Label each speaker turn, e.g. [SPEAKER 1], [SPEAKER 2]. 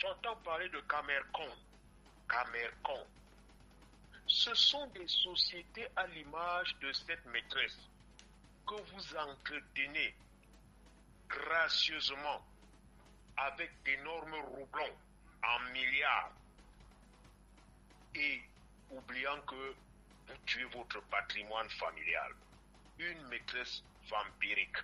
[SPEAKER 1] J'entends parler de Camercon. Camercon. Ce sont des sociétés à l'image de cette maîtresse que vous entretenez gracieusement avec d'énormes roublons en milliards et oubliant que vous tuez votre patrimoine familial. Une maîtresse vampirique.